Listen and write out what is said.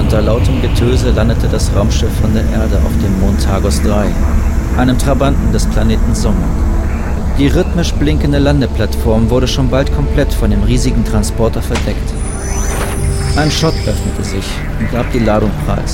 Unter lautem Getöse landete das Raumschiff von der Erde auf dem Mond Tagos 3, einem Trabanten des Planeten Somok. Die rhythmisch blinkende Landeplattform wurde schon bald komplett von dem riesigen Transporter verdeckt. Ein Schott öffnete sich und gab die Ladung preis.